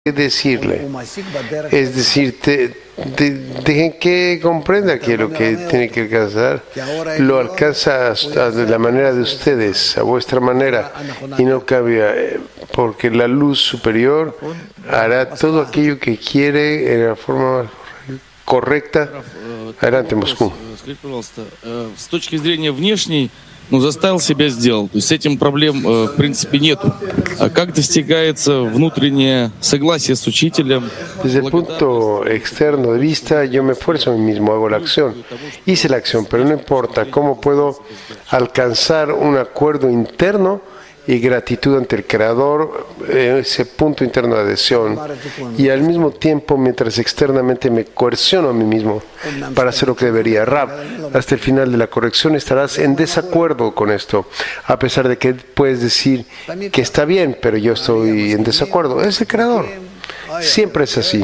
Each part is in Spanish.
decirle. Es decir, dejen que comprenda que lo que tiene que alcanzar lo alcanza de la manera de ustedes, a vuestra manera, y no cambia, porque la luz superior hará todo aquello que quiere en la forma correcta. Adelante, Moscú. Заставил себя сделать. То есть с этим проблем, в принципе, нету. А как достигается внутреннее согласие с учителем? Desde el punto externo de vista, yo me esfuerzo a mí mismo, hago la acción. Hice la acción, pero no importa cómo puedo alcanzar un acuerdo interno y gratitud ante el Creador, ese punto interno de adhesión, y al mismo tiempo, mientras externamente me coerciono a mí mismo para hacer lo que debería. Rab, hasta el final de la corrección estarás en desacuerdo con esto, a pesar de que puedes decir que está bien, pero yo estoy en desacuerdo. Es el Creador. Siempre es así.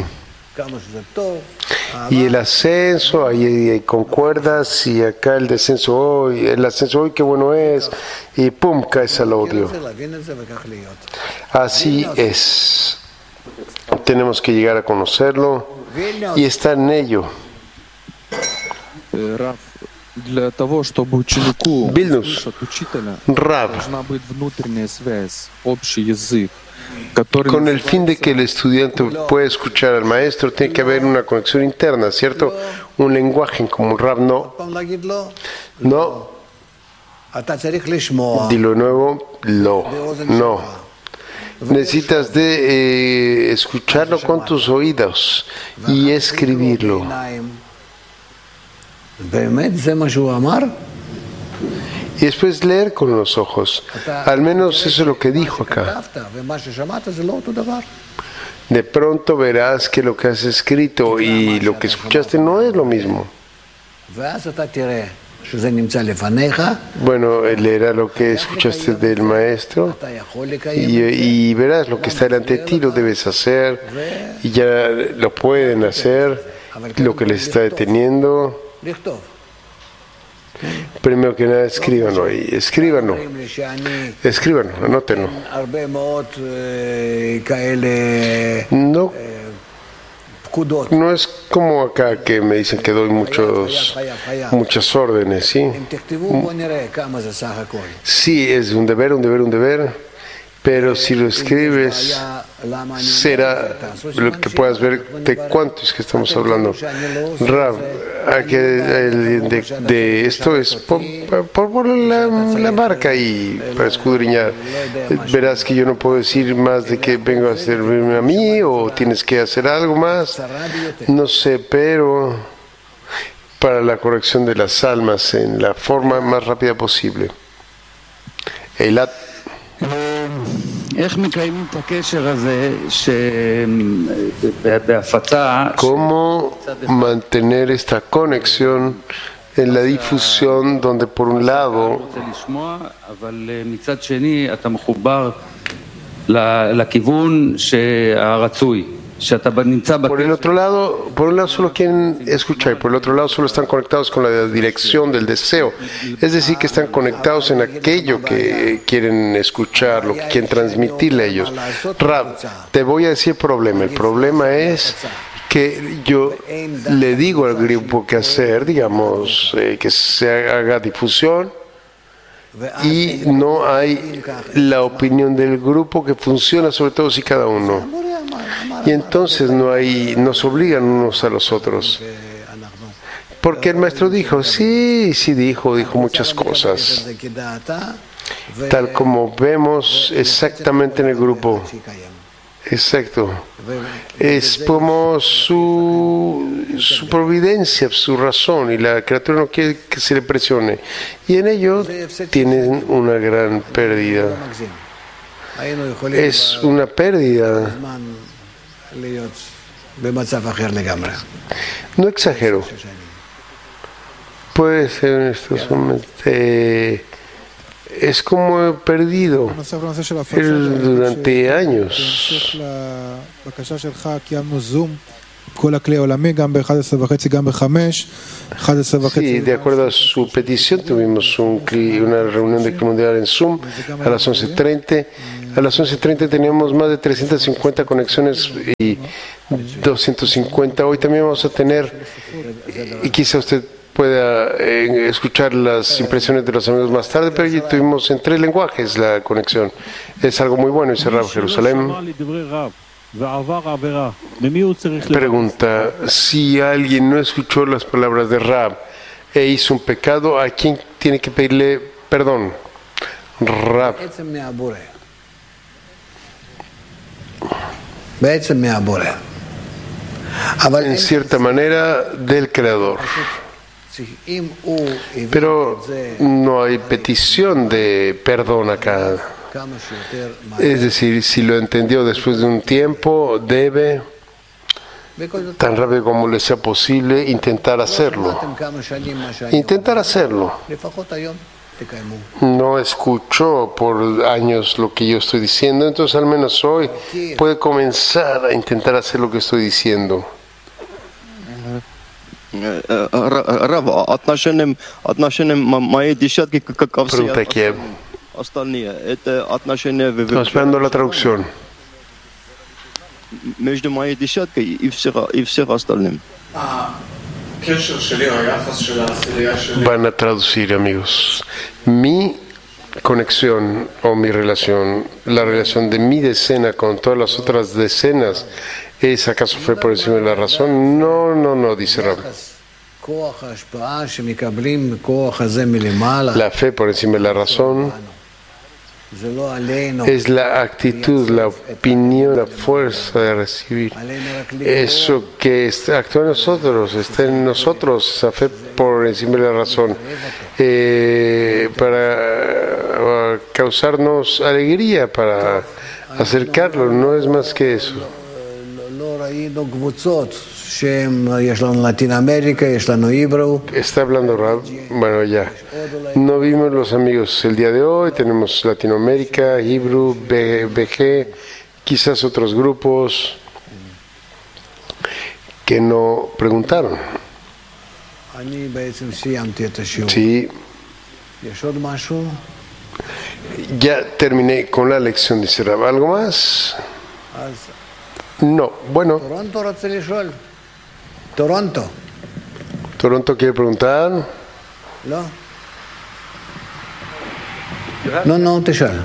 Y el ascenso, ahí con cuerdas, y acá el descenso hoy, el ascenso hoy, qué bueno es, y pum, caes al odio. Así es. Tenemos que llegar a conocerlo y estar en ello. Vilnus, Rab, con el fin de que el estudiante pueda escuchar al maestro, tiene que haber una conexión interna, ¿cierto? Un lenguaje en común. Rab, no. Dilo de nuevo, no. Necesitas de escucharlo con tus oídos y escribirlo. Y después leer con los ojos. Al menos eso es lo que dijo acá. De pronto verás que lo que has escrito y lo que escuchaste no es lo mismo. Bueno, leerás lo que escuchaste del maestro y verás lo que está delante de ti, lo debes hacer y ya lo pueden hacer, lo que les está deteniendo. Primero que nada, escríbanlo ahí, escríbanlo, anótenlo. No es como acá que me dicen que doy muchas órdenes, ¿sí? Sí, es un deber. Pero si lo escribes, será lo que puedas ver de cuánto es que estamos hablando. Rab, de esto es por la marca y para escudriñar. Verás que yo no puedo decir más de que vengo a servirme a mí o tienes que hacer algo más. No sé, pero para la corrección de las almas en la forma más rápida posible. Eilat. ¿Cómo mantener esta conexión en la difusión donde por un lado por un lado solo quieren escuchar y por el otro lado solo están conectados con la dirección del deseo, es decir, que están conectados en aquello que quieren escuchar, lo que quieren transmitirle a ellos. Rab, te voy a decir el problema es que yo le digo al grupo qué hacer, digamos, que se haga difusión, y no hay la opinión del grupo que funciona sobre todos y cada uno. Y entonces nos obligan unos a los otros. Porque el maestro dijo, dijo muchas cosas. Tal como vemos exactamente en el grupo. Exacto. Es como su providencia, su razón, y la criatura no quiere que se le presione. Y en ello tienen una gran pérdida. Es una pérdida. No exagero. Puede ser en estos momentos. Es como he perdido durante años. Sí, de acuerdo a su petición, tuvimos una reunión de Club Mundial en Zoom a las 11:30. A las 11:30 teníamos más de 350 conexiones y 250. Hoy también vamos a tener, y quizá usted pueda escuchar las impresiones de los amigos más tarde, pero ya tuvimos en 3 lenguajes la conexión. Es algo muy bueno, dice Rab Jerusalén. Pregunta, si alguien no escuchó las palabras de Rab e hizo un pecado, ¿a quién tiene que pedirle perdón? Rab. En cierta manera, del Creador. Pero no hay petición de perdón acá. Es decir, si lo entendió después de un tiempo, debe, tan rápido como le sea posible, intentar hacerlo. Intentar hacerlo. No escuchó por años lo que yo estoy diciendo, entonces al menos hoy puede comenzar a intentar hacer lo que estoy diciendo. Pregunta Kiev. Estamos esperando la traducción. Van a traducir, amigos. Mi conexión o mi relación, la relación de mi decena con todas las otras decenas, ¿es acaso fe por encima de la razón? No, dice Rab. La fe por encima de la razón es la actitud, la opinión, la fuerza de recibir. Eso que actúa en nosotros, está en nosotros, esa fe por encima de la razón, para causarnos alegría, para acercarlo, no es más que eso. Está hablando Rab. Bueno, ya. No vimos los amigos el día de hoy. Tenemos Latinoamérica, Hebrew, BG, quizás otros grupos que no preguntaron. Sí. Ya terminé con la lección, dice Rab. ¿Algo más? No. Bueno. Toronto quiere preguntar. No, te sale.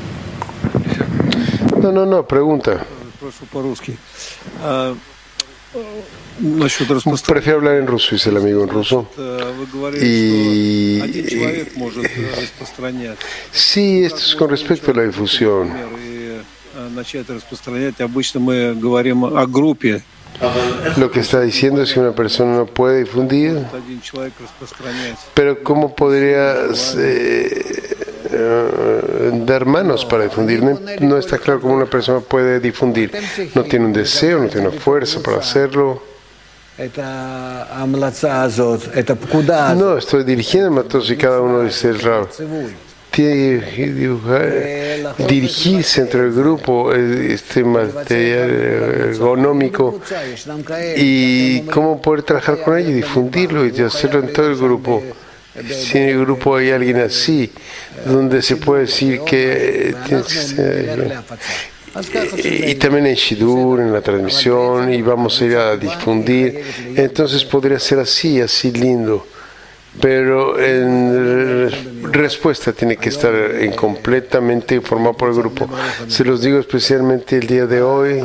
No, pregunta. Prefiero hablar en ruso, dice el amigo en ruso. Y sí, esto es con respecto a la difusión. Lo que está diciendo es que una persona no puede difundir, pero ¿cómo podría dar manos para difundir? No está claro cómo una persona puede difundir. No tiene un deseo, no tiene una fuerza para hacerlo. No, estoy dirigiéndome a todos y cada uno, dice el Rab. Dirigirse entre el grupo, este material ergonómico, y cómo poder trabajar con ello y difundirlo y hacerlo en todo el grupo. Si en el grupo hay alguien así, donde se puede decir que y también en Shidur, en la transmisión, y vamos a ir a difundir, entonces podría ser así lindo. Pero en respuesta tiene que estar completamente informado por el grupo. Se los digo especialmente el día de hoy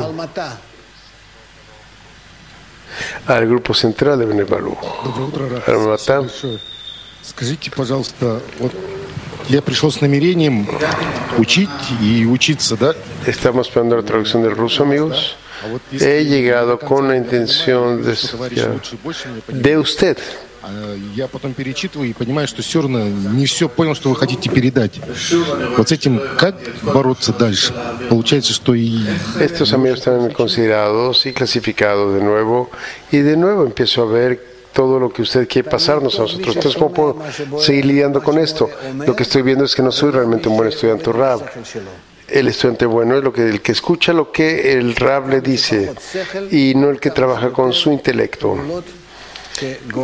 al grupo central de Bnei Baruch. Almatá. Скажите, пожалуйста, вот я пришел с намерением учить и учиться, да? Estamos esperando la traducción del ruso, amigos. He llegado con la intención de estudiar de usted. Я потом перечитываю и понимаю, что все равно не все понял, что вы хотите передать. Вот с этим как бороться дальше? Получается, что и... Estos amigos están considerados y clasificados y de nuevo empiezo a ver todo lo que usted quiere pasarnos a nosotros. Entonces, ¿cómo puedo seguir lidiando con esto? Lo que estoy viendo es que no soy realmente un buen estudiante Rab. El estudiante bueno es el que escucha lo que el Rab le dice y no el que trabaja con su intelecto.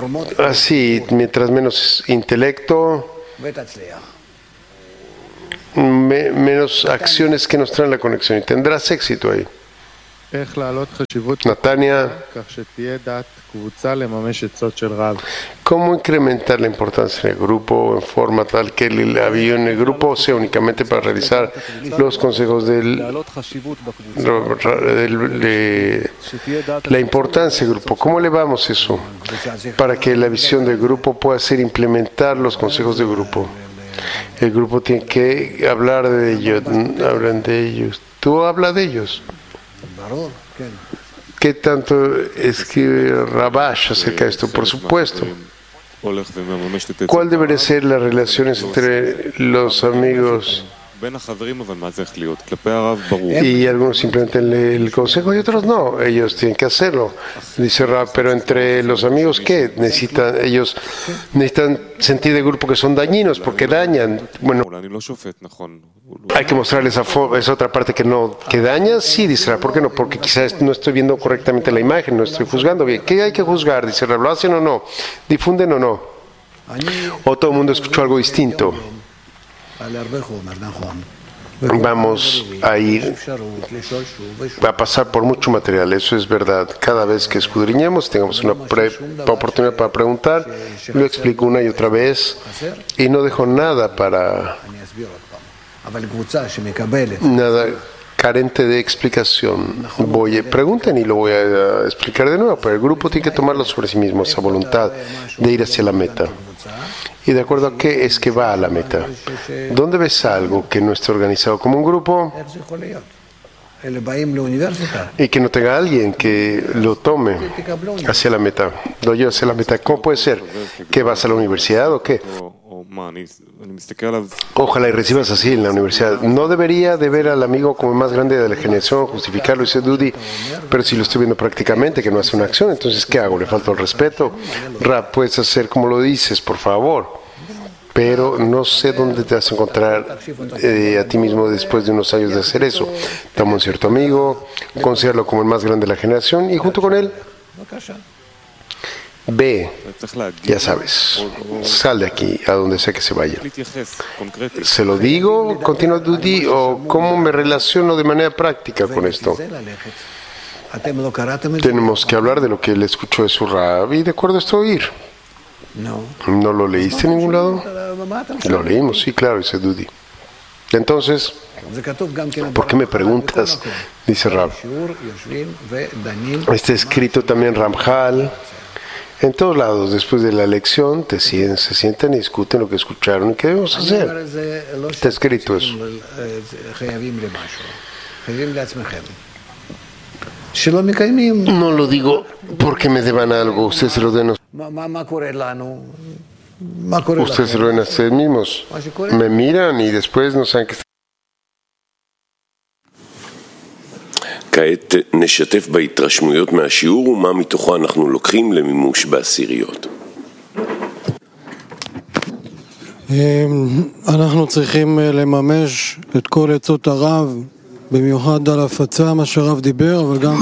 Así, mientras menos intelecto, menos acciones que nos traen la conexión y tendrás éxito ahí. Natania, ¿cómo incrementar la importancia en el grupo en forma tal que el avión en el grupo sea únicamente para realizar los consejos de la importancia del grupo? ¿Cómo elevamos eso para que la visión del grupo pueda ser implementar los consejos del grupo? El grupo tiene que hablar de ellos, hablan de ellos. Tú hablas de ellos. ¿Qué tanto escribe Rabash acerca de esto? Por supuesto. ¿Cuál debería ser las relaciones entre los amigos? Y algunos implementan el consejo y otros no. Ellos tienen que hacerlo. Dice Rab, pero entre los amigos, ¿qué? Ellos necesitan sentir de grupo que son dañinos porque dañan. Bueno, hay que mostrarles esa otra parte que daña. Sí, dice Rab, ¿por qué no? Porque quizás no estoy viendo correctamente la imagen, no estoy juzgando bien. ¿Qué hay que juzgar? Dice Rab, ¿lo hacen o no? ¿Difunden o no? ¿O todo el mundo escuchó algo distinto? Vamos a pasar por mucho material, eso es verdad. Cada vez que escudriñemos, tengamos una oportunidad para preguntar, lo explico una y otra vez y no dejo nada carente de explicación. Pregunten y lo voy a explicar de nuevo, pero el grupo tiene que tomarlo sobre sí mismo, esa voluntad de ir hacia la meta. ¿Y de acuerdo a qué es que va a la meta? ¿Dónde ves algo que no esté organizado como un grupo y que no tenga alguien que lo tome hacia la meta? Lo lleva hacia la meta. ¿Cómo puede ser? ¿Que vas a la universidad o qué? Ojalá y recibas así en la universidad. No debería de ver al amigo como el más grande de la generación, justificarlo, dice Dudi, pero si lo estoy viendo prácticamente, que no hace una acción, entonces ¿qué hago? ¿Le falta el respeto? Rab, puedes hacer como lo dices, por favor. Pero no sé dónde te vas a encontrar a ti mismo después de unos años de hacer eso. Toma un cierto amigo, considéralo como el más grande de la generación y junto con él, ve, ya sabes, sal de aquí, a donde sea que se vaya. ¿Se lo digo, continúa Dudi, o cómo me relaciono de manera práctica con esto? Tenemos que hablar de lo que él escuchó de su Rab y de acuerdo a esto ir. ¿No lo leíste en ningún lado? Lo leímos, sí, claro, dice Dudi. Entonces, ¿por qué me preguntas? Dice Rab. Está escrito también Ramjal. En todos lados, después de la lección, se sientan y discuten lo que escucharon y qué debemos hacer. Está escrito eso. No lo digo porque me deban algo, ustedes se lo den. Ustedes se lo den a ustedes mismos. Me miran y después no saben qué está. כעת נשתף בהתרשמויות מהשיעור ומה מתוכו אנחנו לוקחים למימוש בעשיריות. אנחנו צריכים לממש את כל עצות הרב, במיוחד על הפצה, מה שהרב דיבר, אבל גם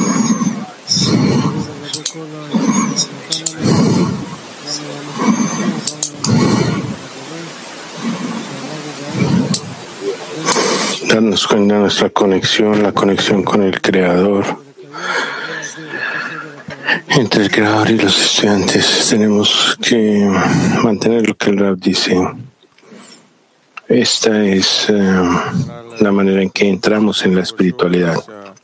darnos cuenta de nuestra conexión, la conexión con el Creador. Entre el Creador y los estudiantes tenemos que mantener lo que el Rab dice. Esta es la manera en que entramos en la espiritualidad.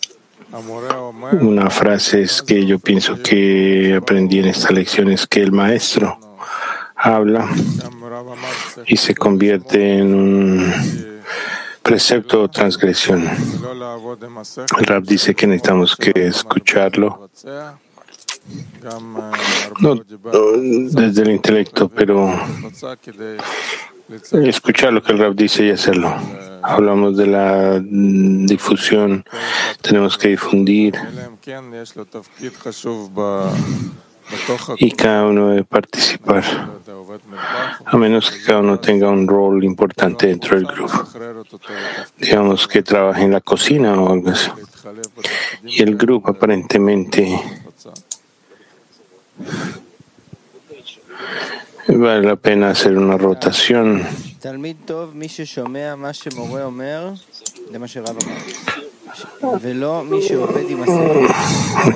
Una frase es que yo pienso que aprendí en esta lección es que el maestro habla y se convierte en un precepto o transgresión. El Rab dice que necesitamos que escucharlo, no desde el intelecto, pero escuchar lo que el Rab dice y hacerlo. Hablamos de la difusión, tenemos que difundir y cada uno debe participar, a menos que cada uno tenga un rol importante dentro del grupo. Digamos que trabaje en la cocina o algo así. Y el grupo aparentemente Vale la pena hacer una rotación.